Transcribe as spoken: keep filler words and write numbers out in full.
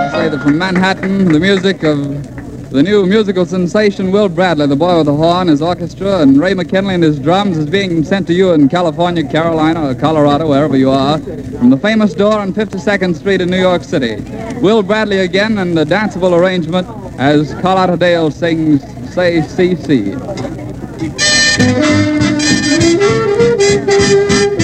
like to say that from Manhattan, the music of the new musical sensation Will Bradley, the boy with the horn, his orchestra, and Ray McKinley and his drums is being sent to you in California, Carolina, or Colorado, wherever you are, from the famous door on fifty-second Street in New York City. Will Bradley again and the danceable arrangement as Carlotta Dale sings Say C C.